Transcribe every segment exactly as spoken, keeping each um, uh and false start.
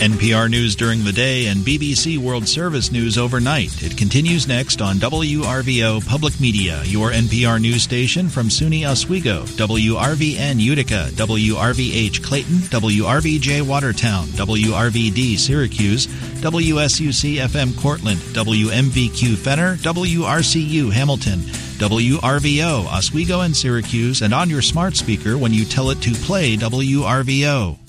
N P R News during the day and B B C World Service News overnight. It continues next on W R V O Public Media, your N P R news station from SUNY Oswego, W R V N Utica, W R V H Clayton, W R V J Watertown, W R V D Syracuse, W S U C F M Cortland, W M V Q Fenner, W R C U Hamilton, W R V O Oswego and Syracuse, and on your smart speaker when you tell it to play W R V O.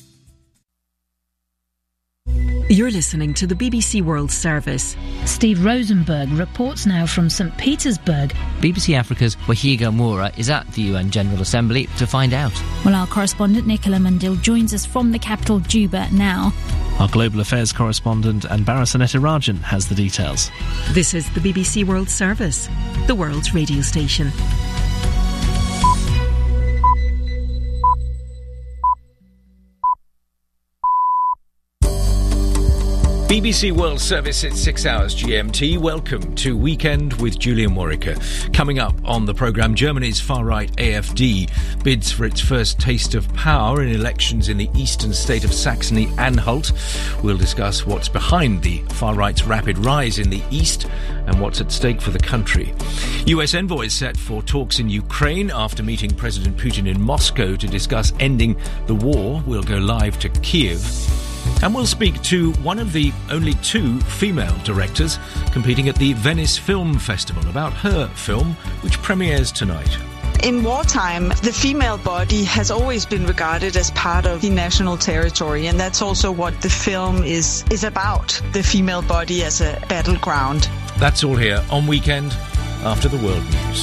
You're listening to the B B C World Service. Steve Rosenberg reports now from Saint Petersburg. B B C Africa's Wahiga Moura is at the U N General Assembly to find out. Well, our correspondent Nicola Mandil joins us from the capital, Juba, now. Our Global Affairs correspondent Anbara Sanetirajan has the details. This is the B B C World Service, the world's radio station. B B C World Service at six hours G M T. Welcome to Weekend with Julian Morica. Coming up on the programme, Germany's far-right A F D bids for its first taste of power in elections in the eastern state of Saxony-Anhalt. We'll discuss what's behind the far-right's rapid rise in the east and what's at stake for the country. U S envoys set for talks in Ukraine after meeting President Putin in Moscow to discuss ending the war. We'll go live to Kiev. And we'll speak to one of the only two female directors competing at the Venice Film Festival about her film, which premieres tonight. In wartime, the female body has always been regarded as part of the national territory, and that's also what the film is, is about, the female body as a battleground. That's all here on Weekend after the World News.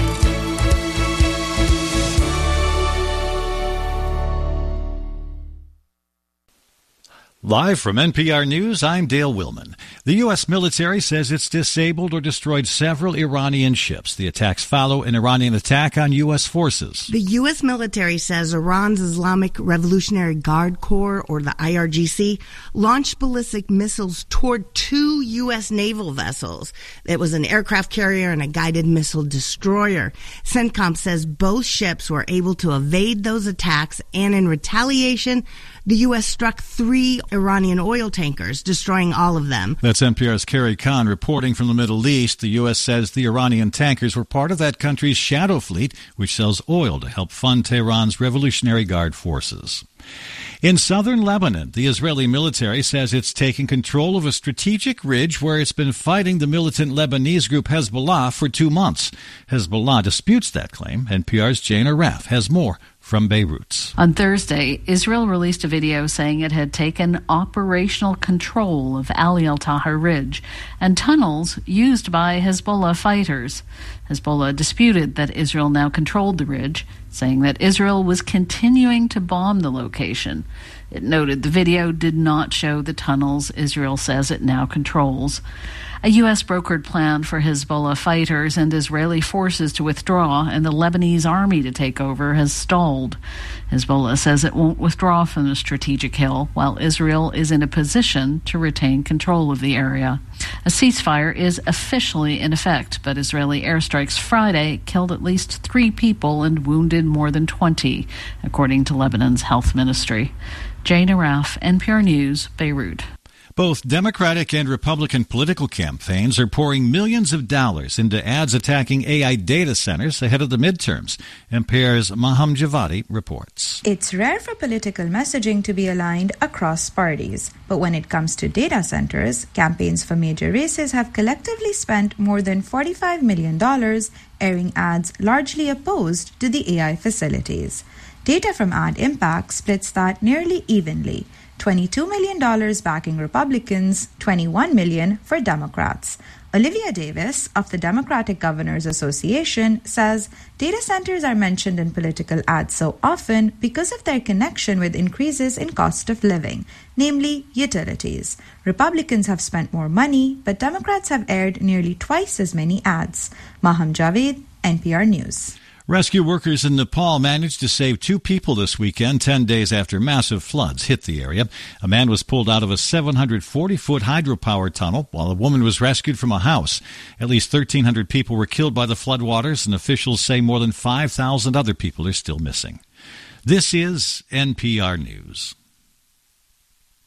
Live from N P R News, I'm Dale Willman. The U S military says it's disabled or destroyed several Iranian ships. The attacks follow an Iranian attack on U S forces. The U S military says Iran's Islamic Revolutionary Guard Corps, or the I R G C, launched ballistic missiles toward two U S naval vessels. It was an aircraft carrier and a guided missile destroyer. CENTCOM says both ships were able to evade those attacks, and in retaliation, the U S struck three Iranian oil tankers, destroying all of them. That's N P R's Carrie Khan reporting from the Middle East. The U S says the Iranian tankers were part of that country's shadow fleet, which sells oil to help fund Tehran's Revolutionary Guard forces. In southern Lebanon, the Israeli military says it's taking control of a strategic ridge where it's been fighting the militant Lebanese group Hezbollah for two months. Hezbollah disputes that claim. N P R's Jane Araf has more from Beirut. On Thursday, Israel released a video saying it had taken operational control of Ali al-Tahrir Ridge and tunnels used by Hezbollah fighters. Hezbollah disputed that Israel now controlled the ridge, saying that Israel was continuing to bomb the location. It noted the video did not show the tunnels Israel says it now controls. A U S brokered plan for Hezbollah fighters and Israeli forces to withdraw and the Lebanese army to take over has stalled. Hezbollah says it won't withdraw from the strategic hill, while Israel is in a position to retain control of the area. A ceasefire is officially in effect, but Israeli airstrikes Friday killed at least three people and wounded more than twenty, according to Lebanon's health ministry. Jane Araf, N P R News, Beirut. Both Democratic and Republican political campaigns are pouring millions of dollars into ads attacking A I data centers ahead of the midterms. N P R's Maham Javadi reports. It's rare for political messaging to be aligned across parties. But when it comes to data centers, campaigns for major races have collectively spent more than forty-five million dollars airing ads largely opposed to the A I facilities. Data from Ad Impact splits that nearly evenly. twenty-two million dollars backing Republicans, twenty-one million dollars for Democrats. Olivia Davis of the Democratic Governors Association says data centers are mentioned in political ads so often because of their connection with increases in cost of living, namely utilities. Republicans have spent more money, but Democrats have aired nearly twice as many ads. Maham Javid, N P R News. Rescue workers in Nepal managed to save two people this weekend, ten days after massive floods hit the area. A man was pulled out of a seven hundred forty foot hydropower tunnel, while a woman was rescued from a house. At least thirteen hundred people were killed by the floodwaters, and officials say more than five thousand other people are still missing. This is N P R News.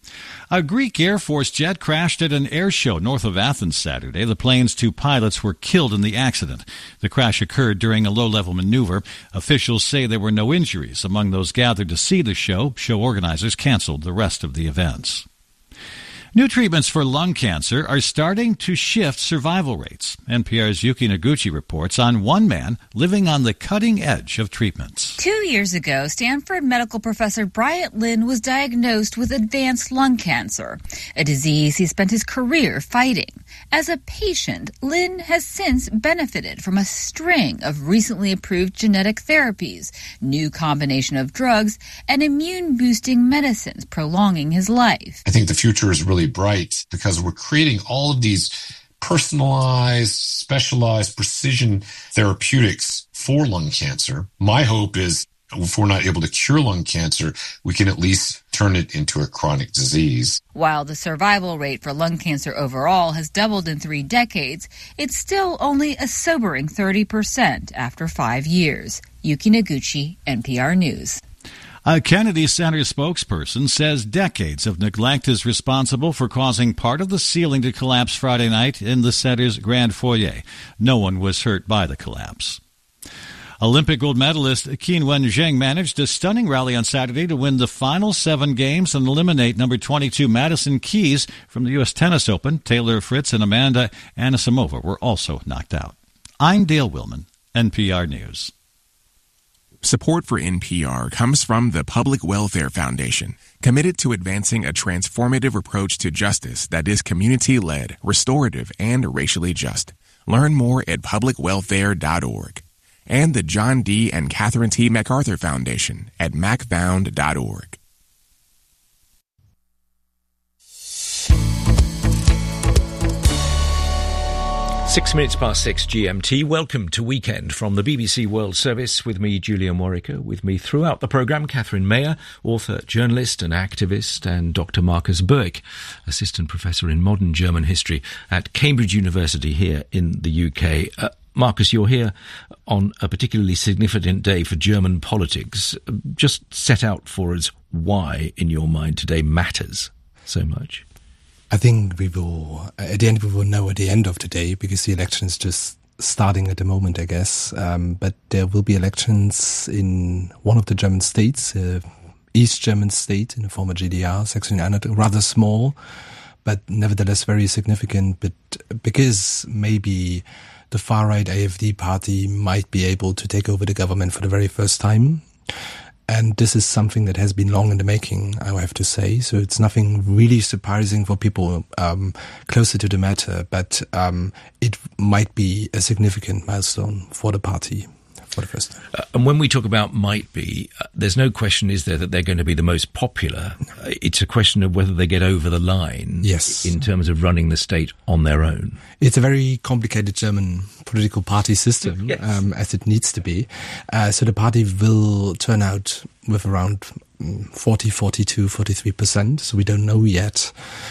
A Greek Air Force jet crashed at an air show north of Athens Saturday. The plane's two pilots were killed in the accident. The crash occurred during a low-level maneuver. Officials say there were no injuries among those gathered to see the show. Show organizers canceled the rest of the events. New treatments for lung cancer are starting to shift survival rates. N P R's Yuki Noguchi reports on one man living on the cutting edge of treatments. Two years ago, Stanford medical professor Bryant Lin was diagnosed with advanced lung cancer, a disease he spent his career fighting. As a patient, Lin has since benefited from a string of recently approved genetic therapies, new combination of drugs, and immune-boosting medicines, prolonging his life. I think the future is really bright because we're creating all of these personalized, specialized precision therapeutics for lung cancer. My hope is if we're not able to cure lung cancer, we can at least turn it into a chronic disease. While the survival rate for lung cancer overall has doubled in three decades, it's still only a sobering thirty percent after five years. Yuki Noguchi, N P R News. A Kennedy Center spokesperson says decades of neglect is responsible for causing part of the ceiling to collapse Friday night in the center's grand foyer. No one was hurt by the collapse. Olympic gold medalist Qin Wen-Zheng managed a stunning rally on Saturday to win the final seven games and eliminate number twenty-two Madison Keys from the U S Tennis Open. Taylor Fritz and Amanda Anisimova were also knocked out. I'm Dale Willman, N P R News. Support for N P R comes from the Public Welfare Foundation, committed to advancing a transformative approach to justice that is community-led, restorative, and racially just. Learn more at public welfare dot org. And the John D. and Catherine T. MacArthur Foundation at mac found dot org. Six minutes past six G M T. Welcome to Weekend from the B B C World Service with me, Julian Warwicker. With me throughout the programme, Catherine Mayer, author, journalist and activist, and Doctor Marcus Burke, assistant professor in modern German history at Cambridge University here in the U K. Uh, Marcus, you're here on a particularly significant day for German politics. Just set out for us why, in your mind, today matters so much. I think we will, at the end, we will know at the end of the day because the election is just starting at the moment, I guess. Um, but there will be elections in one of the German states, uh, East German state in the former G D R, Saxony-Anhalt, rather small, but nevertheless very significant. But because maybe the far-right A F D party might be able to take over the government for the very first time. And this is something that has been long in the making, I have to say. So it's nothing really surprising for people um, closer to the matter, but um, it might be a significant milestone for the party for the first time. Uh, and when we talk about might be, uh, there's no question, is there, that they're going to be the most popular? Uh, it's a question of whether they get over the line yes. in terms of running the state on their own. It's a very complicated German political party system, yes. um, as it needs to be. Uh, so the party will turn out with around forty, forty-two, forty-three percent. So we don't know yet.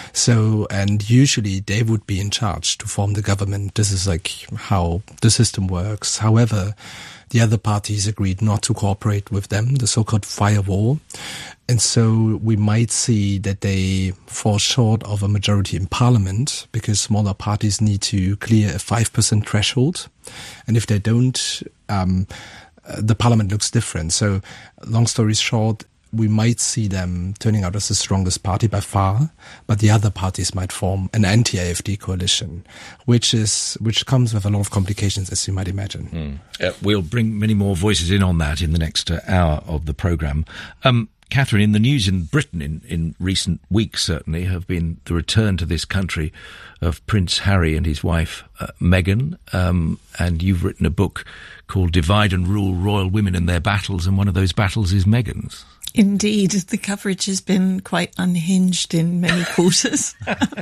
So, and usually they would be in charge to form the government. This is like how the system works. However, the other parties agreed not to cooperate with them, the so-called firewall. And so we might see that they fall short of a majority in parliament because smaller parties need to clear a five percent threshold. And if they don't, um, the parliament looks different. So long story short, we might see them turning out as the strongest party by far, but the other parties might form an anti-A F D coalition, which is which comes with a lot of complications, as you might imagine. Mm. Uh, we'll bring many more voices in on that in the next uh, hour of the programme. Um, Catherine, in the news in Britain in, in recent weeks, certainly, have been the return to this country of Prince Harry and his wife, uh, Meghan. Um, and you've written a book called Divide and Rule, Royal Women and Their Battles, and one of those battles is Meghan's. Indeed, the coverage has been quite unhinged in many quarters.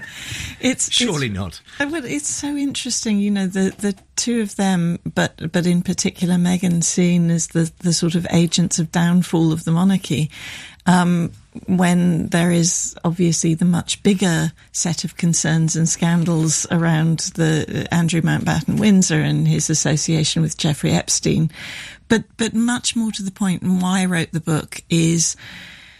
it's surely it's, not. Well, it's so interesting, you know, the the two of them, but but in particular Meghan, seen as the the sort of agents of downfall of the monarchy. Um, when there is obviously the much bigger set of concerns and scandals around the Andrew Mountbatten Windsor and his association with Jeffrey Epstein. But but much more to the point, and why I wrote the book, is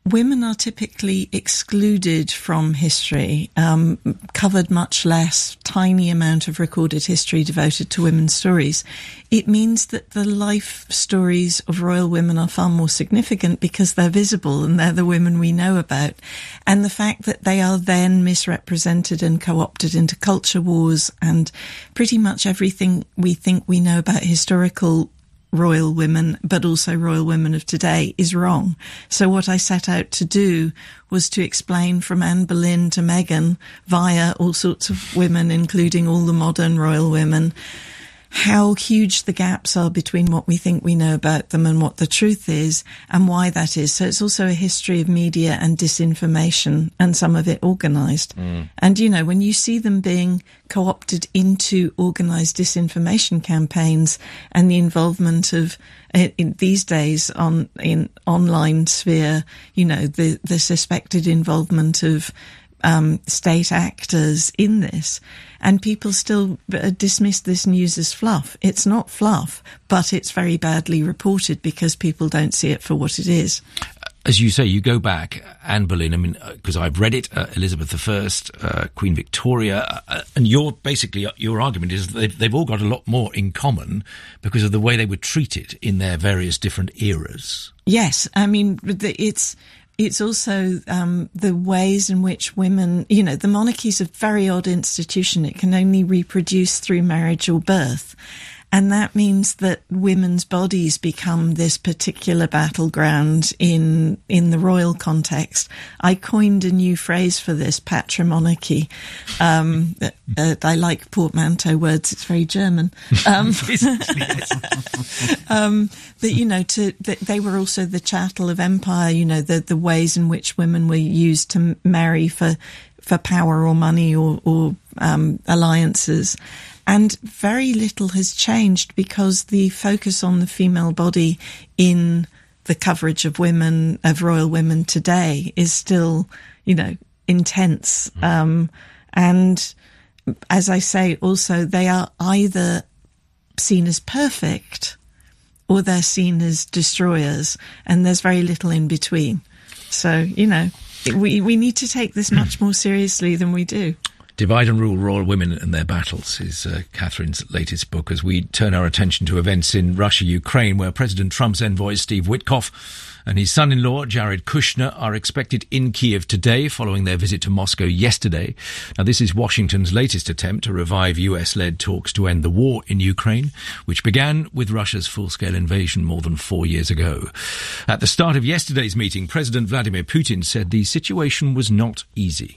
women are typically excluded from history, um, covered much less, tiny amount of recorded history devoted to women's stories. It means that the life stories of royal women are far more significant because they're visible and they're the women we know about. And the fact that they are then misrepresented and co-opted into culture wars and pretty much everything we think we know about historical royal women, but also royal women of today, is wrong. So what I set out to do was to explain from Anne Boleyn to Meghan, via all sorts of women, including all the modern royal women, how huge the gaps are between what we think we know about them and what the truth is, and why that is. So it's also a history of media and disinformation, and some of it organised. Mm. And, you know, when you see them being co-opted into organised disinformation campaigns and the involvement of, in, in these days, on in online sphere, you know, the, the suspected involvement of Um, state actors in this, and people still uh, dismiss this news as fluff. It's not fluff, but it's very badly reported because people don't see it for what it is. As you say, you go back, Anne Boleyn, I mean, because uh, I've read it, uh, Elizabeth the First, uh, Queen Victoria, uh, and your basically, your argument is that they've, they've all got a lot more in common because of the way they were treated in their various different eras. Yes, I mean, it's... It's also um, the ways in which women, you know, the monarchy is a very odd institution. It can only reproduce through marriage or birth. And that means that women's bodies become this particular battleground in in the royal context. I coined a new phrase for this, patrimonarchy. Um, uh, I like portmanteau words. It's very German. Um, um, that, you know, to that they were also the chattel of empire. You know, the the ways in which women were used to marry for for power or money or, or um, alliances. And very little has changed because the focus on the female body in the coverage of women, of royal women today, is still, you know, intense. Mm. Um, and as I say, also, they are either seen as perfect or they're seen as destroyers. And there's very little in between. So, you know, we, we need to take this much more seriously than we do. Divide and Rule, Royal Women and Their Battles is uh, Catherine's latest book, as we turn our attention to events in Russia, Ukraine, where President Trump's envoy Steve Witkoff and his son-in-law Jared Kushner are expected in Kiev today following their visit to Moscow yesterday. Now, this is Washington's latest attempt to revive U S-led talks to end the war in Ukraine, which began with Russia's full-scale invasion more than four years ago. At the start of yesterday's meeting, President Vladimir Putin said the situation was not easy.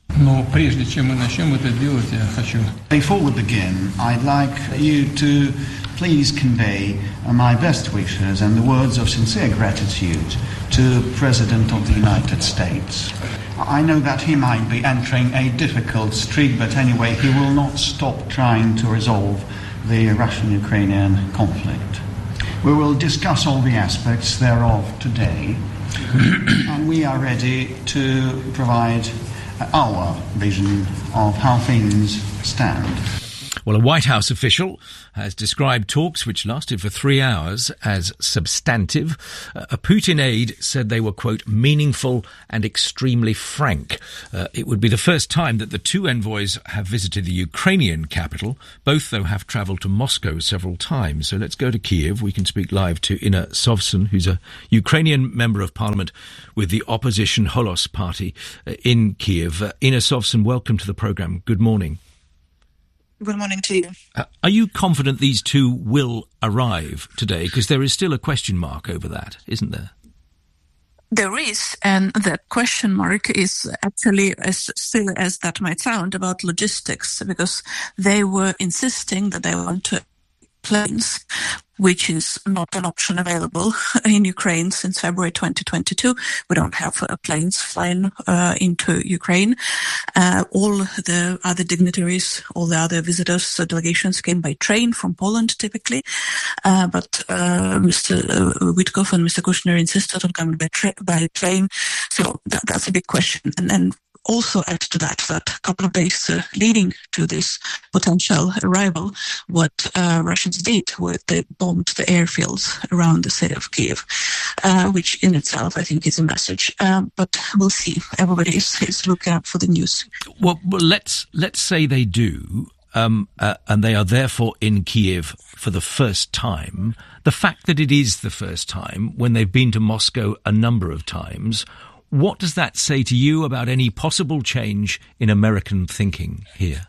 Before we begin, I'd like you to please convey my best wishes and the words of sincere gratitude to the President of the United States. I know that he might be entering a difficult streak, but anyway, he will not stop trying to resolve the Russian-Ukrainian conflict. We will discuss all the aspects thereof today, and we are ready to provide our vision of how things stand. Well, a White House official has described talks which lasted for three hours as substantive. Uh, a Putin aide said they were, quote, meaningful and extremely frank. Uh, it would be the first time that the two envoys have visited the Ukrainian capital. Both, though, have travelled to Moscow several times. So let's go to Kiev. We can speak live to Inna Sovsun, who's a Ukrainian member of parliament with the opposition Holos party uh, in Kiev. Uh, Inna Sovsun, welcome to the programme. Good morning. Good morning to you. Uh, are you confident these two will arrive today? Because there is still a question mark over that, isn't there? There is, and that question mark is actually as silly as that might sound about logistics, because they were insisting that they want to planes, which is not an option available in Ukraine since February twenty twenty-two. We don't have uh, planes flying uh, into Ukraine. Uh, all the other dignitaries, all the other visitors, uh, delegations came by train from Poland typically. Uh, but uh, Mister Witkoff and Mister Kushner insisted on coming by, tra- by train. So that, that's a big question. And then also add to that that a couple of days uh, leading to this potential arrival, what uh, Russians did was they bombed the airfields around the city of Kiev, uh, which in itself I think is a message. Um, but we'll see. Everybody is, is looking up for the news. Well, well let's let's say they do. Um, uh, and they are therefore in Kiev for the first time. The fact that it is the first time, when they've been to Moscow a number of times, what does that say to you about any possible change in American thinking here?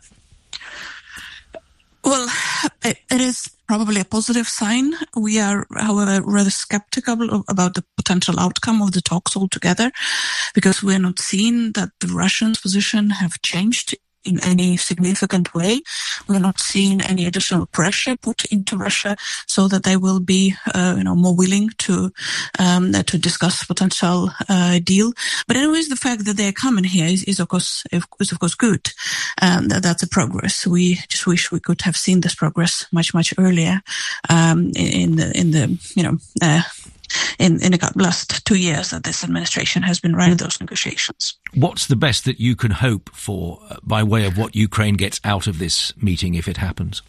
Well, it is probably a positive sign. We are, however, rather skeptical about the potential outcome of the talks altogether, because we're not seeing that the Russians' position have changed in any significant way. We're not seeing any additional pressure put into Russia so that they will be, uh, you know, more willing to, um, to discuss potential, uh, deal. But anyways, the fact that they're coming here is, is of course, is of course good. Um, that, that's a progress. We just wish we could have seen this progress much, much earlier, um, in the, in the, you know, uh, in, in the last two years that this administration has been running those negotiations. What's the best that you can hope for uh, by way of what Ukraine gets out of this meeting if it happens?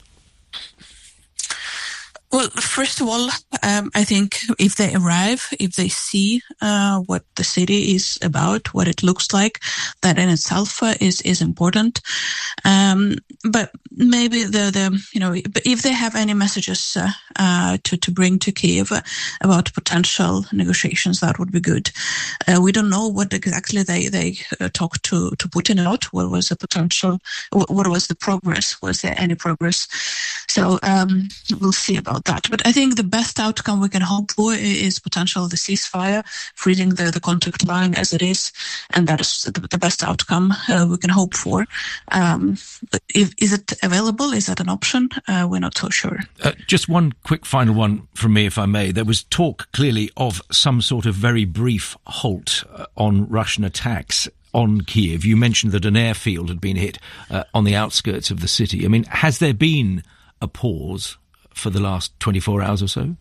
Well, first of all, um, I think if they arrive, if they see uh, what the city is about, what it looks like, that in itself uh, is is important. Um, but maybe the the you know, if they have any messages uh, uh, to to bring to Kiev about potential negotiations, that would be good. Uh, we don't know what exactly they they uh, talked to to Putin about. What was the potential? What was the progress? Was there any progress? So um, we'll see about that. But I think the best outcome we can hope for is potential the ceasefire, freezing the, the contact line as it is, and that is the, the best outcome uh, we can hope for. Um, if, is it available? Is that an option? Uh, we're not so sure. Uh, just one quick final one from me, if I may. There was talk clearly of some sort of very brief halt uh, on Russian attacks on Kiev. You mentioned that an airfield had been hit uh, on the outskirts of the city. I mean, has there been a pause for the last twenty-four hours or so?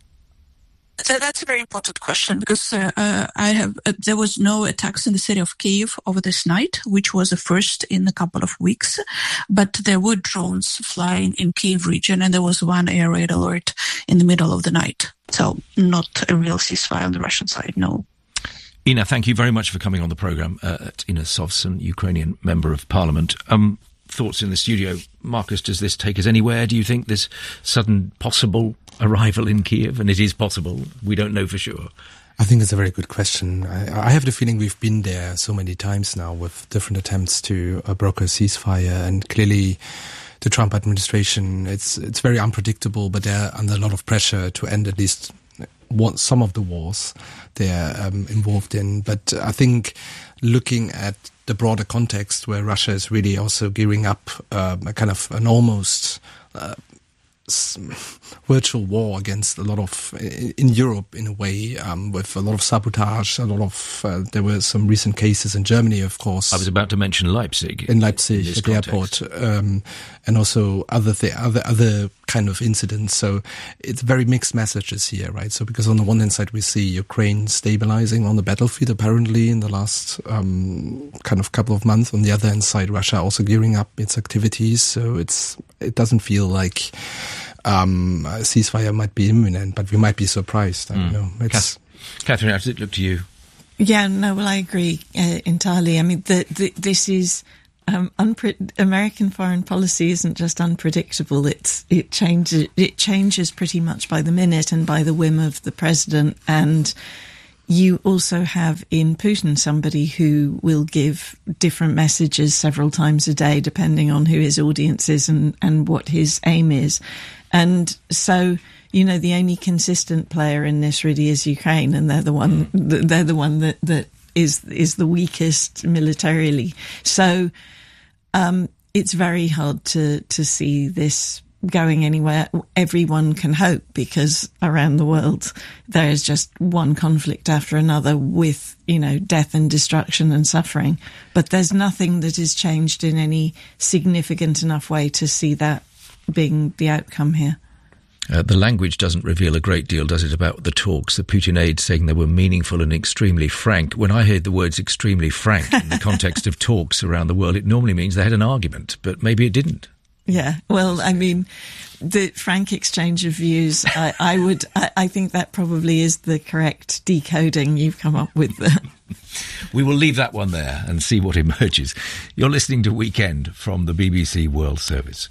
So that's a very important question, because uh, uh, I have uh, there was no attacks in the city of Kiev over this night, which was a first in a couple of weeks. But there were drones flying in Kiev region, and there was one air raid alert in the middle of the night. So not a real ceasefire on the Russian side, no. Ina, thank you very much for coming on the programme. Uh, Ina Sovsun, Ukrainian Member of Parliament. Um, thoughts in the studio. Marcus, does this take us anywhere, do you think, this sudden possible arrival in Kiev? And it is possible. We don't know for sure. I think it's a very good question. I, I have the feeling we've been there so many times now with different attempts to uh, broker a ceasefire, and clearly the Trump administration, it's it's very unpredictable, but they're under a lot of pressure to end at least one, some of the wars they're um, involved in. But I think looking at the broader context where Russia is really also gearing up uh, a kind of an almost uh, virtual war against a lot of, in Europe in a way, um, with a lot of sabotage, a lot of, uh, there were some recent cases in Germany, of course. I was about to mention Leipzig. In Leipzig, in at the airport, um, and also other, th- other, other kind of incidents. So it's very mixed messages here, right? So because on the one hand side, we see Ukraine stabilizing on the battlefield, apparently, in the last um, kind of couple of months. On the other hand side, Russia also gearing up its activities. So it's, it doesn't feel like Um, a ceasefire might be imminent, but we might be surprised. I don't mm. know. It's Catherine, how does it look to you? Yeah, no, well, I agree uh, entirely. I mean, the, the, this is um, unpre- American foreign policy isn't just unpredictable; it's it changes. It changes pretty much by the minute and by the whim of the president. And you also have in Putin somebody who will give different messages several times a day, depending on who his audience is and, and what his aim is. And so, you know, the only consistent player in this really is Ukraine, and they're the one, they're the one that, that is, is the weakest militarily. So, um, it's very hard to, to see this going anywhere. Everyone can hope, because around the world there is just one conflict after another with, you know, death and destruction and suffering. But there's nothing that has changed in any significant enough way to see that being the outcome here. Uh, the language doesn't reveal a great deal, does it, about the talks? The Putin aides saying they were meaningful and extremely frank. When I heard the words extremely frank in the context of talks around the world, it normally means they had an argument, but maybe it didn't. Yeah, well, I mean, the frank exchange of views, I, I would, I, I think that probably is the correct decoding you've come up with there. We will leave that one there and see what emerges. You're listening to Weekend from the B B C World Service.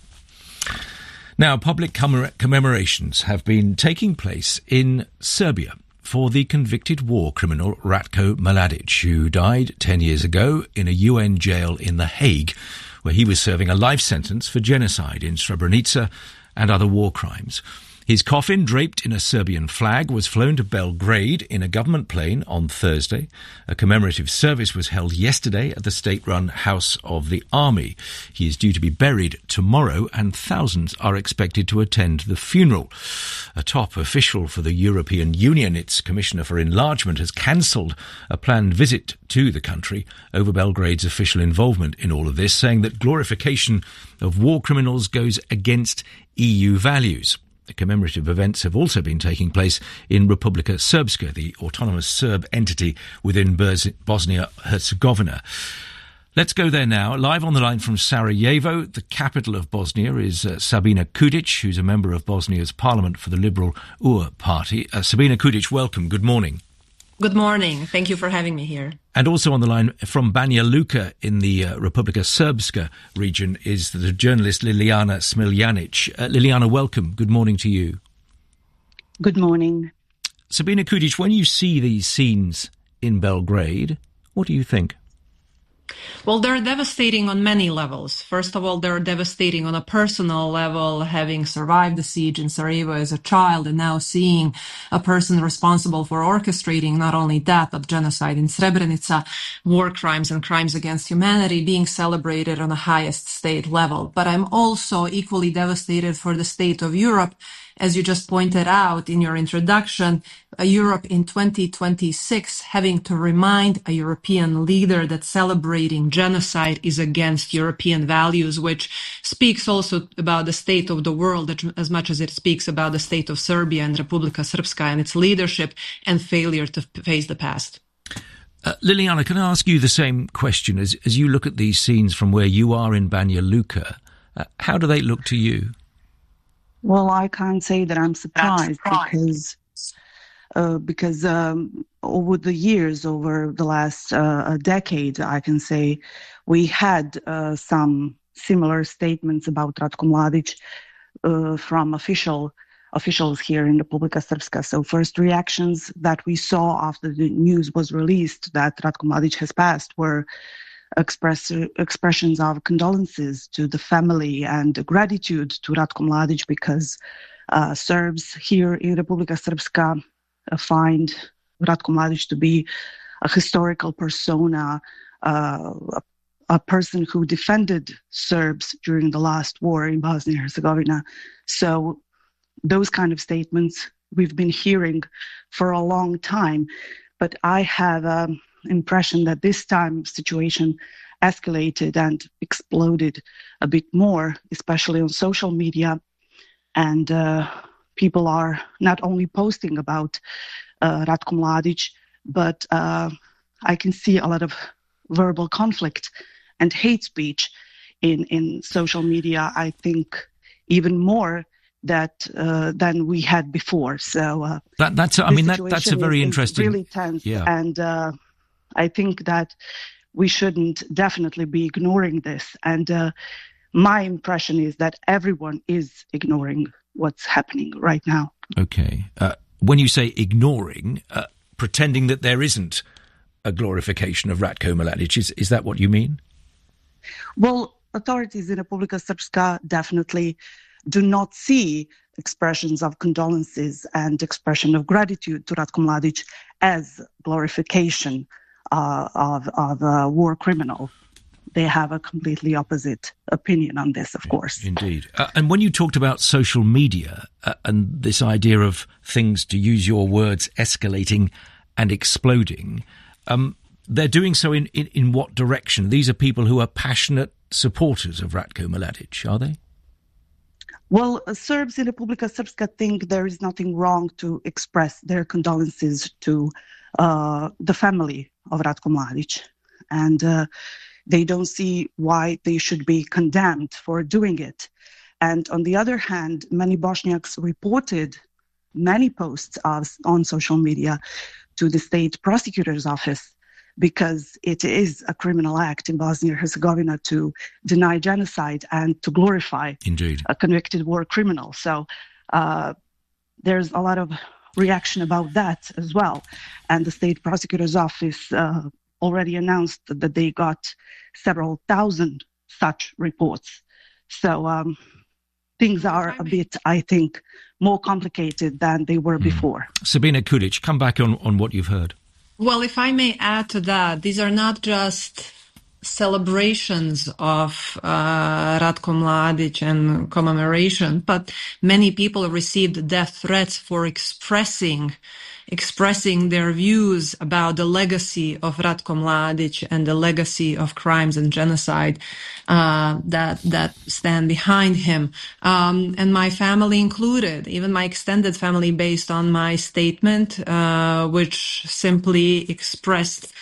Now, public commemor- commemorations have been taking place in Serbia for the convicted war criminal Ratko Mladic, who died ten years ago in a U N jail in The Hague, where he was serving a life sentence for genocide in Srebrenica and other war crimes. His coffin, draped in a Serbian flag, was flown to Belgrade in a government plane on Thursday. A commemorative service was held yesterday at the state-run House of the Army. He is due to be buried tomorrow, and thousands are expected to attend the funeral. A top official for the European Union, its Commissioner for Enlargement, has cancelled a planned visit to the country over Belgrade's official involvement in all of this, saying that glorification of war criminals goes against E U values. The commemorative events have also been taking place in Republika Srpska, the autonomous Serb entity within Bosnia-Herzegovina. Let's go there now. Live on the line from Sarajevo, the capital of Bosnia, is uh, Sabina Kudic, who's a member of Bosnia's parliament for the Liberal U R party. Uh, Sabina Kudic, welcome. Good morning. Good morning. Thank you for having me here. And also on the line from Banja Luka in the uh, Republika Srpska region is the journalist Liliana Smiljanic. Uh, Liliana, welcome. Good morning to you. Good morning. Sabina Kudic, when you see these scenes in Belgrade, what do you think? Well, they're devastating on many levels. First of all, they're devastating on a personal level, having survived the siege in Sarajevo as a child and now seeing a person responsible for orchestrating not only that, but genocide in Srebrenica, war crimes and crimes against humanity being celebrated on the highest state level. But I'm also equally devastated for the state of Europe. As you just pointed out in your introduction, uh, Europe in twenty twenty-six having to remind a European leader that celebrating genocide is against European values, which speaks also about the state of the world as much as it speaks about the state of Serbia and Republika Srpska and its leadership and failure to face the past. Uh, Liliana, can I ask you the same question? As, as you look at these scenes from where you are in Banja Luka, uh, how do they look to you? Well, I can't say that I'm surprised, surprised. because uh, because um, over the years, over the last uh, decade, I can say we had uh, some similar statements about Ratko Mladic uh, from official officials here in Republika Srpska. So first reactions that we saw after the news was released that Ratko Mladic has passed were Express, expressions of condolences to the family and gratitude to Ratko Mladic because uh, Serbs here in Republika Srpska uh, find Ratko Mladic to be a historical persona, uh, a, a person who defended Serbs during the last war in Bosnia and Herzegovina. So those kind of statements we've been hearing for a long time, but I have a um, impression that this time situation escalated and exploded a bit more, especially on social media. And uh, people are not only posting about uh, Ratko Mladic, but uh, I can see a lot of verbal conflict and hate speech in, in social media, I think even more that uh, than we had before. So uh, that, that's, I mean, that, that's a very is, interesting... Is really tense. Yeah. And uh, I think that we shouldn't definitely be ignoring this. And uh, my impression is that everyone is ignoring what's happening right now. Okay. Uh, when you say ignoring, uh, pretending that there isn't a glorification of Ratko Mladic, is, is that what you mean? Well, authorities in Republika Srpska definitely do not see expressions of condolences and expression of gratitude to Ratko Mladic as glorification uh, of, of a war criminal. They have a completely opposite opinion on this, of course. Indeed. Uh, and when you talked about social media uh, and this idea of things, to use your words, escalating and exploding, um, they're doing so in, in, in what direction? These are people who are passionate supporters of Ratko Mladic, are they? Well, uh, Serbs in Republika Srpska think there is nothing wrong to express their condolences to uh, the family of Ratko Mladic. And uh, they don't see why they should be condemned for doing it. And on the other hand, many Bosniaks reported many posts of, on social media to the state prosecutor's office, because it is a criminal act in Bosnia and Herzegovina to deny genocide and to glorify Indeed. a convicted war criminal. So uh, there's a lot of reaction about that as well. And the state prosecutor's office uh, already announced that they got several thousand such reports. So um, things are a bit, I think, more complicated than they were mm. before. Sabina Kulic, come back on, on what you've heard. Well, if I may add to that, these are not just celebrations of uh, Ratko Mladic and commemoration, but many people received death threats for expressing expressing their views about the legacy of Ratko Mladic and the legacy of crimes and genocide uh, that that stand behind him. Um, and my family included, even my extended family, based on my statement, uh, which simply expressed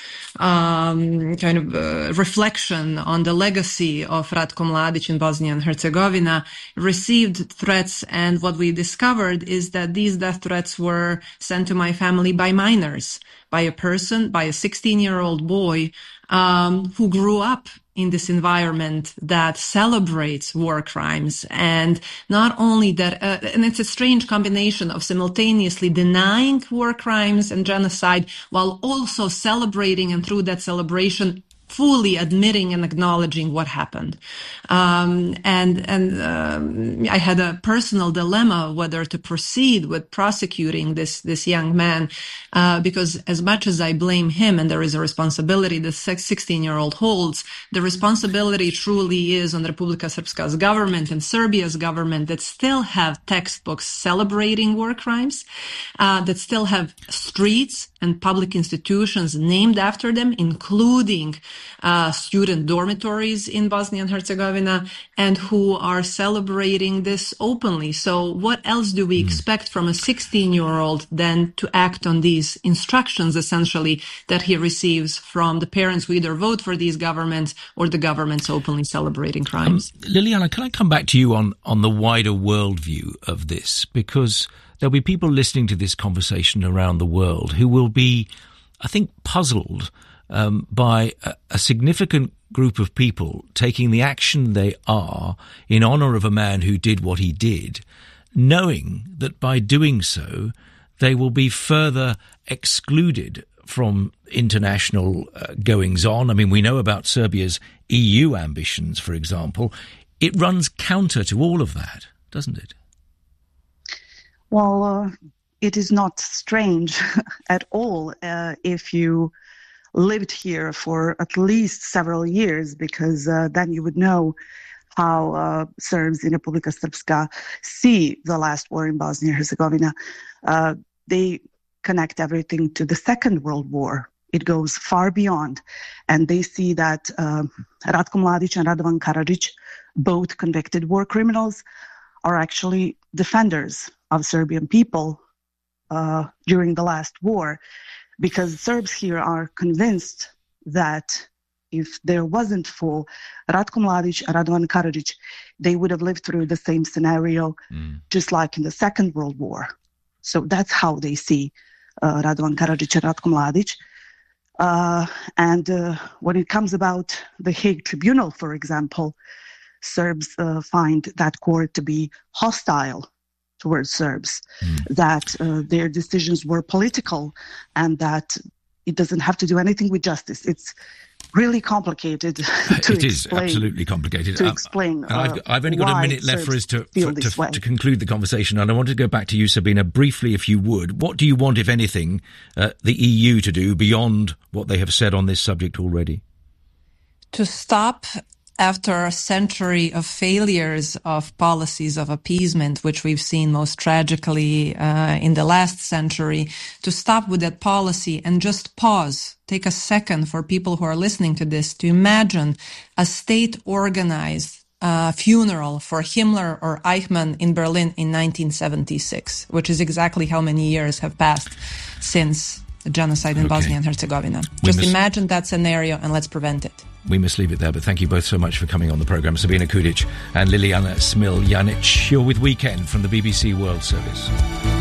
um, kind of uh, reflection on the legacy of Ratko Mladic in Bosnia and Herzegovina, received threats. And what we discovered is that these death threats were sent to my family by minors, by a person, by a sixteen-year-old boy um, who grew up in this environment that celebrates war crimes. And not only that, uh, and it's a strange combination of simultaneously denying war crimes and genocide while also celebrating, and through that celebration fully admitting and acknowledging what happened. Um, and and um, I had a personal dilemma whether to proceed with prosecuting this this young man, uh, because as much as I blame him, and there is a responsibility the sixteen-year-old holds, the responsibility truly is on Republika Srpska's government and Serbia's government that still have textbooks celebrating war crimes, uh, that still have streets and public institutions named after them, including uh, student dormitories in Bosnia and Herzegovina, and who are celebrating this openly. So what else do we expect from a sixteen-year-old than to act on these instructions, essentially, that he receives from the parents who either vote for these governments or the governments openly celebrating crimes? Um, Liliana, can I come back to you on, on the wider worldview of this? Because there'll be people listening to this conversation around the world who will be, I think, puzzled um, by a, a significant group of people taking the action they are in honour of a man who did what he did, knowing that by doing so they will be further excluded from international uh, goings-on. I mean, we know about Serbia's E U ambitions, for example. It runs counter to all of that, doesn't it? Well, uh, it is not strange at all uh, if you lived here for at least several years, because uh, then you would know how uh, Serbs in Republika Srpska see the last war in Bosnia and Herzegovina. Uh, they connect everything to the Second World War. It goes far beyond. And they see that uh, Ratko Mladic and Radovan Karadzic, both convicted war criminals, are actually defenders of Serbian people uh, during the last war, because Serbs here are convinced that if there wasn't for Ratko Mladic and Radovan Karadzic, they would have lived through the same scenario, mm. just like in the Second World War. So that's how they see uh, Radovan Karadzic and Ratko Mladic. Uh, and uh, when it comes about the Hague Tribunal, for example, Serbs uh, find that court to be hostile towards Serbs, mm. that uh, their decisions were political, and that it doesn't have to do anything with justice. It's really complicated to it explain. It is absolutely complicated. To um, explain uh, I've, I've only got a minute left for us to, for, to, to conclude the conversation, and I want to go back to you, Sabina, briefly, if you would. What do you want, if anything, uh, the E U to do beyond what they have said on this subject already? To stop, after a century of failures of policies of appeasement, which we've seen most tragically uh, in the last century, to stop with that policy and just pause, take a second for people who are listening to this to imagine a state organized uh, funeral for Himmler or Eichmann in Berlin in nineteen seventy-six, which is exactly how many years have passed since the genocide in okay. Bosnia and Herzegovina. We Just must, imagine that scenario and let's prevent it. We must leave it there, but thank you both so much for coming on the programme. Sabina Kudic and Liliana Smiljanic. You're with Weekend from the B B C World Service.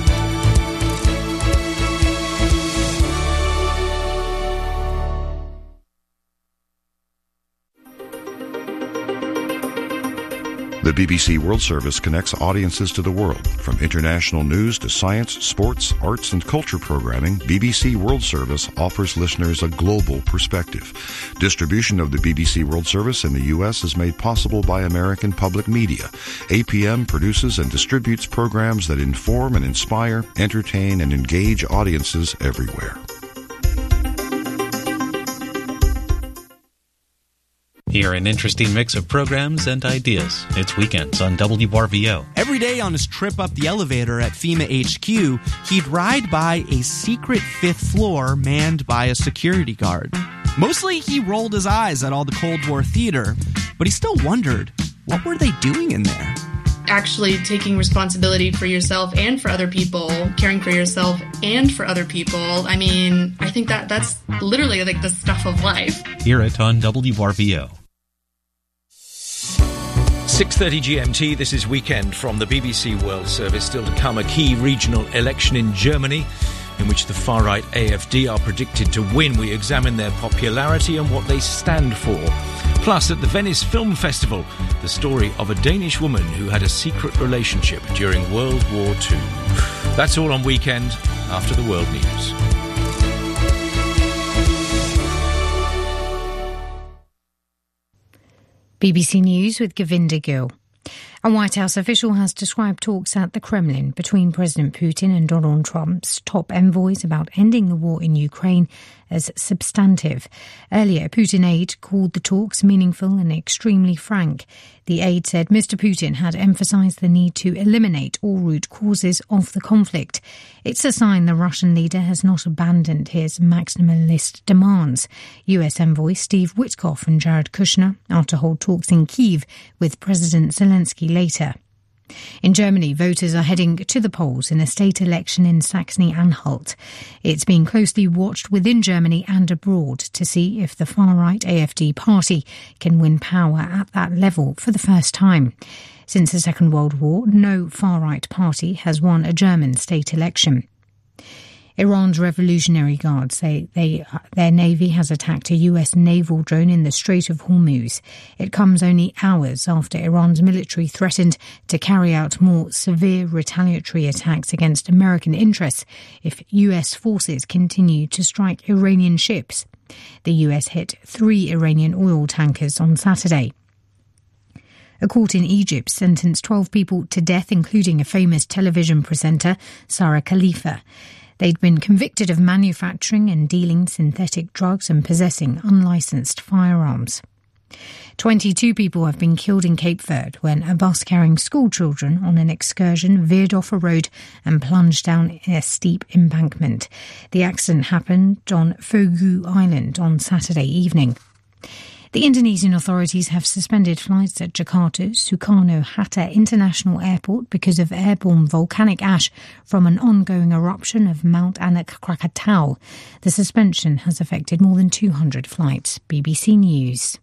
The B B C World Service connects audiences to the world. From international news to science, sports, arts, and culture programming, B B C World Service offers listeners a global perspective. Distribution of the B B C World Service in the U S is made possible by American Public Media. A P M produces and distributes programs that inform and inspire, entertain, and engage audiences everywhere. Hear an interesting mix of programs and ideas. It's Weekends on W R V O. Every day on his trip up the elevator at FEMA H Q, he'd ride by a secret fifth floor manned by a security guard. Mostly he rolled his eyes at all the Cold War theater, but he still wondered, what were they doing in there? Actually taking responsibility for yourself and for other people, caring for yourself and for other people. I mean, I think that that's literally like the stuff of life. Hear it on W R V O. six thirty G M T, this is Weekend from the B B C World Service. Still to come, a key regional election in Germany in which the far-right A F D are predicted to win. We examine their popularity and what they stand for. Plus, at the Venice Film Festival, the story of a Danish woman who had a secret relationship during World War Two. That's all on Weekend after the world news. B B C News with Govinda Gill. A White House official has described talks at the Kremlin between President Putin and Donald Trump's top envoys about ending the war in Ukraine as substantive. Earlier, Putin aide called the talks meaningful and extremely frank. The aide said Mister Putin had emphasised the need to eliminate all root causes of the conflict. It's a sign the Russian leader has not abandoned his maximalist demands. U S envoy Steve Witkoff and Jared Kushner are to hold talks in Kyiv with President Zelensky later. In Germany, voters are heading to the polls in a state election in Saxony-Anhalt. It's being closely watched within Germany and abroad to see if the far-right A F D party can win power at that level for the first time. Since the Second World War, no far-right party has won a German state election. Iran's Revolutionary Guard say they, their navy has attacked a U S naval drone in the Strait of Hormuz. It comes only hours after Iran's military threatened to carry out more severe retaliatory attacks against American interests if U S forces continue to strike Iranian ships. The U S hit three Iranian oil tankers on Saturday. A court in Egypt sentenced twelve people to death, including a famous television presenter, Sarah Khalifa. They'd been convicted of manufacturing and dealing synthetic drugs and possessing unlicensed firearms. twenty-two people have been killed in Cape Verde when a bus carrying school children on an excursion veered off a road and plunged down a steep embankment. The accident happened on Fogu Island on Saturday evening. The Indonesian authorities have suspended flights at Jakarta's Soekarno-Hatta International Airport because of airborne volcanic ash from an ongoing eruption of Mount Anak Krakatau. The suspension has affected more than two hundred flights. B B C News.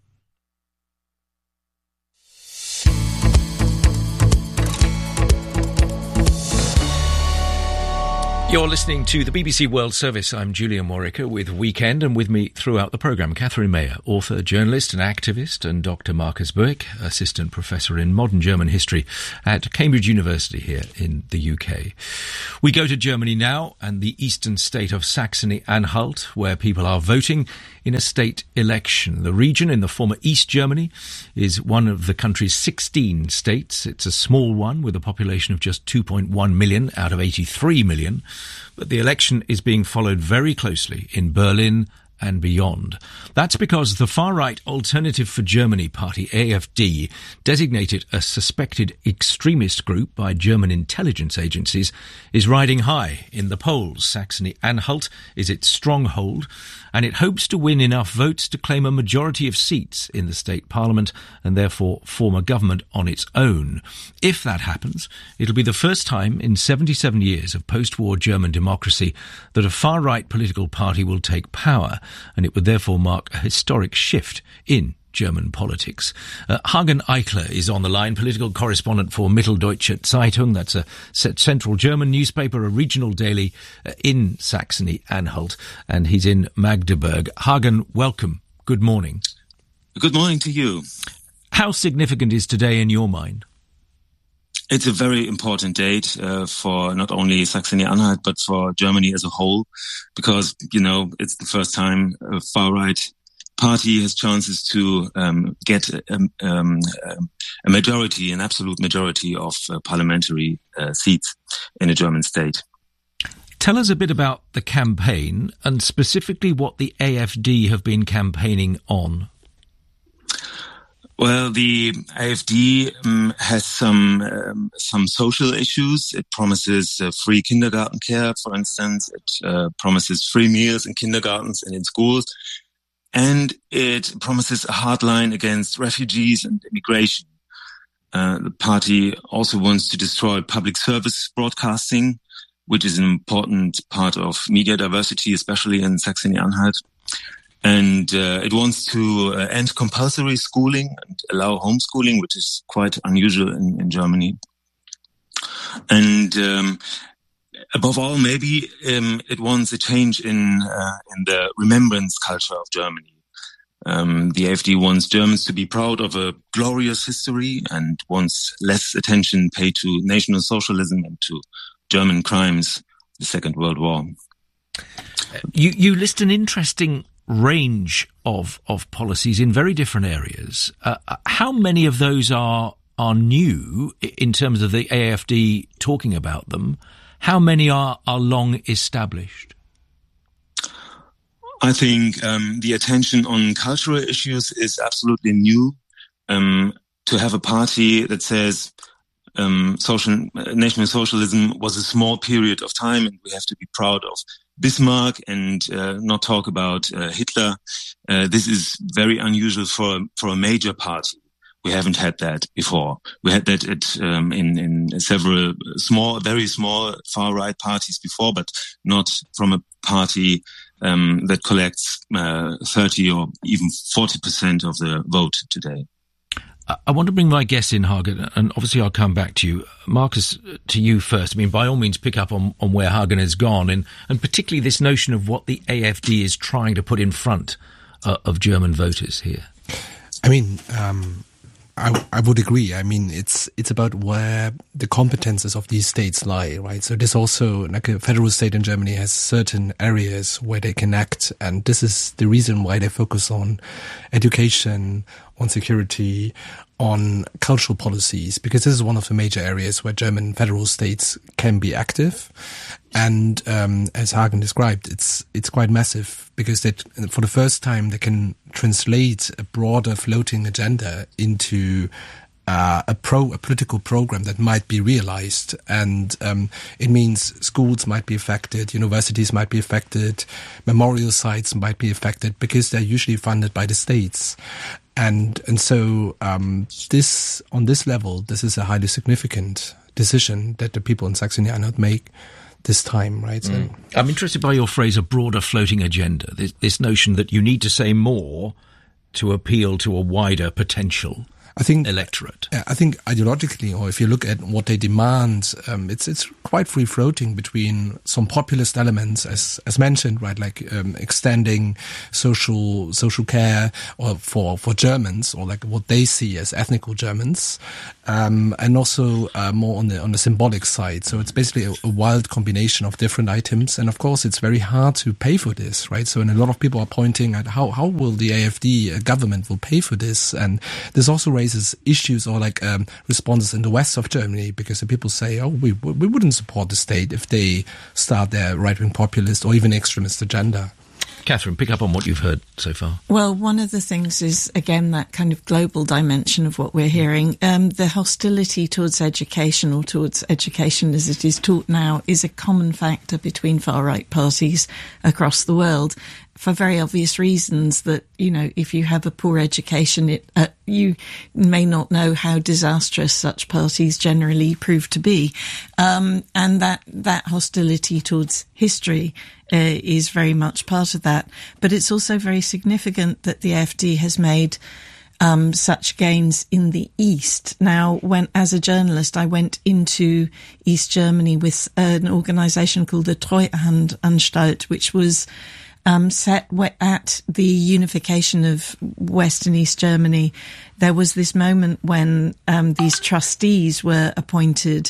You're listening to the B B C World Service. I'm Julian Morica with Weekend, and with me throughout the programme, Catherine Mayer, author, journalist and activist, and Doctor Marcus Buick, assistant professor in modern German history at Cambridge University here in the U K. We go to Germany now and the eastern state of Saxony-Anhalt, where people are voting in a state election. The region in the former East Germany is one of the country's sixteen states. It's a small one with a population of just two point one million out of eighty-three million. But the election is being followed very closely in Berlin and beyond. That's because the far-right Alternative for Germany party, A F D, designated a suspected extremist group by German intelligence agencies, is riding high in the polls. Saxony-Anhalt is its stronghold, and it hopes to win enough votes to claim a majority of seats in the state parliament and therefore form a government on its own. If that happens, it'll be the first time in seventy-seven years of post-war German democracy that a far-right political party will take power, and it would therefore mark a historic shift in German politics. Uh, Hagen Eichler is on the line, political correspondent for Mitteldeutsche Zeitung. That's a central German newspaper, a regional daily uh, in Saxony-Anhalt, and he's in Magdeburg. Hagen, welcome. Good morning. Good morning to you. How significant is today in your mind? It's a very important date uh, for not only Saxony-Anhalt, but for Germany as a whole, because, you know, it's the first time a far-right party has chances to um, get a, um, a majority, an absolute majority of uh, parliamentary uh, seats in a German state. Tell us a bit about the campaign and specifically what the A F D have been campaigning on. Well, the A F D um, has some um, some social issues. It promises uh, free kindergarten care, for instance. It uh, promises free meals in kindergartens and in schools. And it promises a hard line against refugees and immigration. Uh, the party also wants to destroy public service broadcasting, which is an important part of media diversity, especially in Saxony-Anhalt. And uh, it wants to uh, end compulsory schooling and allow homeschooling, which is quite unusual in, in Germany. And um, above all, maybe um, it wants a change in uh, in the remembrance culture of Germany. Um, the A F D wants Germans to be proud of a glorious history and wants less attention paid to National Socialism and to German crimes, the Second World War. You you list an interesting range of of policies in very different areas. Uh, how many of those are are new in terms of the A F D talking about them? How many are, are long established? I think um, the attention on cultural issues is absolutely new. Um, to have a party that says um, social national socialism was a small period of time and we have to be proud of Bismarck and uh, not talk about uh, Hitler. Uh, this is very unusual for for a major party. We haven't had that before. We had that at, um, in, in several small, very small far-right parties before, but not from a party um, that collects uh, thirty or even forty percent of the vote today. I want to bring my guests in, Hagen, and obviously I'll come back to you. Marcus, to you first. I mean, by all means, pick up on, on where Hagen has gone, and, and particularly this notion of what the A F D is trying to put in front uh, of German voters here. I mean, um, I, I would agree. I mean, it's it's about where the competences of these states lie, right? So there's also, like a federal state in Germany has certain areas where they can act, and this is the reason why they focus on education, on security, on cultural policies, because this is one of the major areas where German federal states can be active. And um, as Hagen described, it's it's quite massive because they, for the first time they can translate a broader floating agenda into uh, a pro a political program that might be realized. And um, it means schools might be affected, universities might be affected, memorial sites might be affected because they're usually funded by the states. And and so um, this on this level, this is a highly significant decision that the people in Saxony-Anhalt make this time, right? Mm. So, I'm interested by your phrase, a broader floating agenda, this, this notion that you need to say more to appeal to a wider potential I think electorate. I think ideologically, or if you look at what they demand, um, it's it's quite free floating between some populist elements, as as mentioned, right, like um, extending social social care or for for Germans, or like what they see as ethnical Germans, um, and also uh, more on the on the symbolic side. So it's basically a, a wild combination of different items, and of course it's very hard to pay for this, right? So and a lot of people are pointing at how how will the A F D uh, government will pay for this, and this also raises issues or like um, responses in the west of Germany, because the people say, oh, we we wouldn't support the state if they start their right-wing populist or even extremist agenda. Catherine, pick up on what you've heard so far. Well, one of the things is, again, that kind of global dimension of what we're hearing. Um, the hostility towards education, or towards education as it is taught now, is a common factor between far-right parties across the world, for very obvious reasons that, you know, if you have a poor education, it uh, you may not know how disastrous such parties generally prove to be. Um, and that, that hostility towards history uh, is very much part of that. But it's also very significant that the A F D has made um, such gains in the East. Now, when, as a journalist, I went into East Germany with an organisation called the Treuhandanstalt, which was Um, set at the unification of West and East Germany. There was this moment when um, these trustees were appointed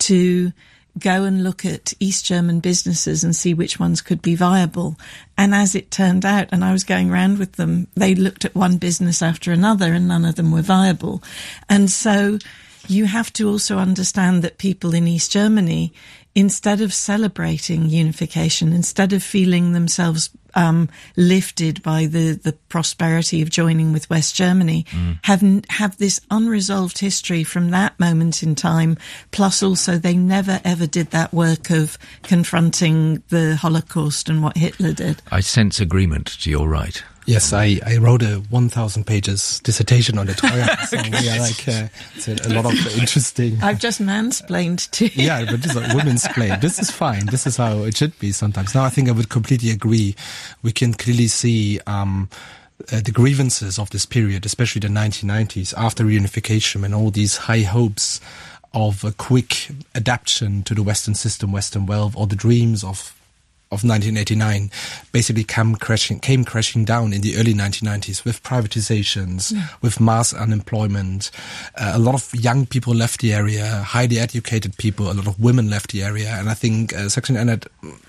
to go and look at East German businesses and see which ones could be viable. And as it turned out, and I was going around with them, they looked at one business after another and none of them were viable. And so you have to also understand that people in East Germany, instead of celebrating unification, instead of feeling themselves um, lifted by the, the prosperity of joining with West Germany, mm. have have this unresolved history from that moment in time. Plus, also, they never ever did that work of confronting the Holocaust and what Hitler did. I sense agreement to your right. Yes, I, I wrote a one thousand pages dissertation on the Treuhand. So we are like, uh, it's a, a lot of interesting... I've just mansplained to you. Yeah, but this is like women's play. This is fine. This is how it should be sometimes. Now, I think I would completely agree. We can clearly see um, uh, the grievances of this period, especially the nineteen nineties, after reunification, and all these high hopes of a quick adaptation to the Western system, Western wealth, or the dreams of of nineteen eighty-nine basically came crashing, came crashing down in the early nineteen nineties with privatizations, yeah. with mass unemployment. Uh, a lot of young people left the area, highly educated people, a lot of women left the area. And I think uh, Sachsen-Anhalt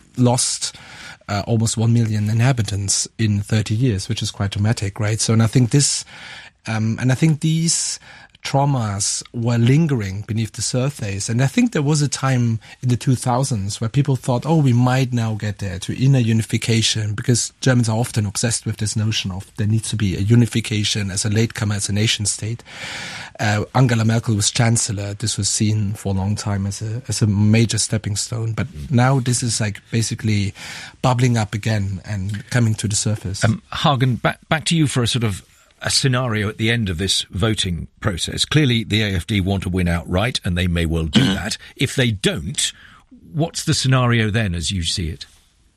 lost uh, almost one million inhabitants in thirty years, which is quite dramatic, right? So, and I think this, um, and I think these traumas were lingering beneath the surface. And I think there was a time in the two thousands where people thought, oh, we might now get there to inner unification, because Germans are often obsessed with this notion of there needs to be a unification as a latecomer, as a nation state. Uh, Angela Merkel was chancellor. This was seen for a long time as a, as a major stepping stone. But now this is like basically bubbling up again and coming to the surface. Um, Hagen, back, back to you for a sort of a scenario at the end of this voting process. Clearly, the A F D want to win outright, and they may well do that. If they don't, what's the scenario then, as you see it?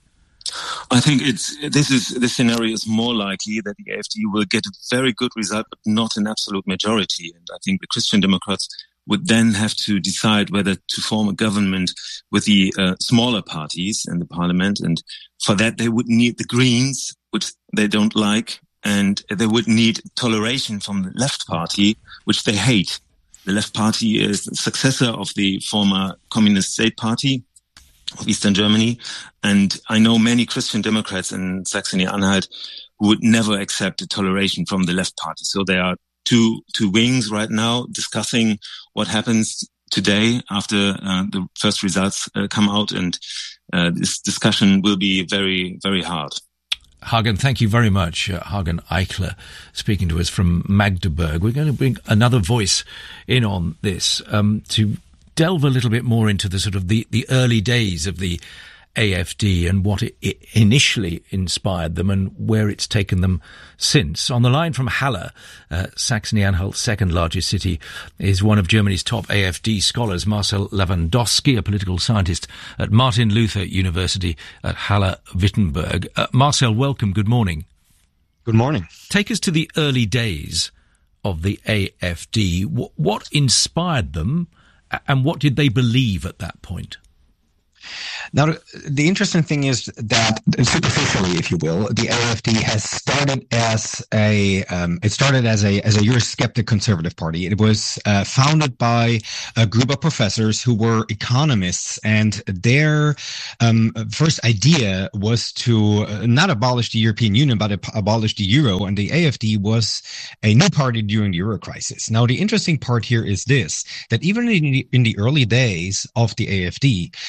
I think it's this is the scenario is more likely that the A F D will get a very good result, but not an absolute majority. And I think the Christian Democrats would then have to decide whether to form a government with the uh, smaller parties in the parliament. And for that, they would need the Greens, which they don't like. And they would need toleration from the left party, which they hate. The left party is the successor of the former communist state party of Eastern Germany. And I know many Christian Democrats in Saxony-Anhalt who would never accept the toleration from the left party. So there are two, two wings right now discussing what happens today after uh, the first results uh, come out. And uh, this discussion will be very, very hard. Hagen, thank you very much. Uh, Hagen Eichler speaking to us from Magdeburg. We're going to bring another voice in on this um, to delve a little bit more into the sort of the, the early days of the A F D and what it, it initially inspired them and where it's taken them since. On the line from Halle, uh, Saxony-Anhalt's second largest city, is one of Germany's top A F D scholars, Marcel Lewandowski, a political scientist at Martin Luther University at Halle-Wittenberg. Uh, Marcel, welcome. Good morning. Good morning. Take us to the early days of the A F D. W- what inspired them and what did they believe at that point? Now, the interesting thing is that, superficially, if you will, the A F D has started as a um, it started as a as a Eurosceptic conservative party. It was uh, founded by a group of professors who were economists, and their um, first idea was to uh, not abolish the European Union, but ab- abolish the euro. And the A F D was a new party during the euro crisis. Now, the interesting part here is this: that even in the, in the early days of the A F D, we were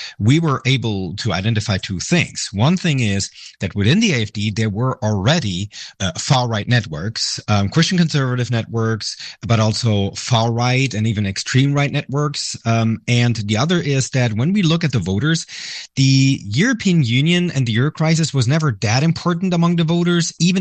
were able to identify two things. One thing is that within the A F D, there were already uh, far-right networks, um, Christian conservative networks, but also far-right and even extreme-right networks. Um, and the other is that when we look at the voters, the European Union and the Euro crisis was never that important among the voters, even